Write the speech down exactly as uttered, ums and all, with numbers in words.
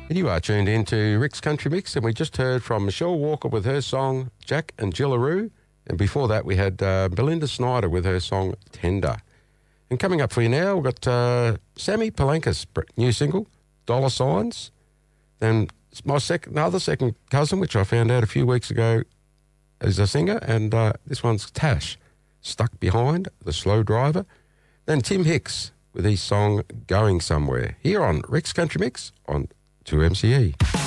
And you are tuned in to Rick's Country Mix, and we just heard from Michelle Walker with her song Jack and Jillaroo, and before that we had uh, Belinda Snyder with her song Tender. And coming up for you now, we've got uh, Sammy Palanka's new single, Dollar Signs. Then my second, other second cousin, which I found out a few weeks ago, is a singer, and uh, this one's Tash, Stuck Behind, The Slow Driver. Then Tim Hicks with his song Going Somewhere, here on Rick's Country Mix on two M C E.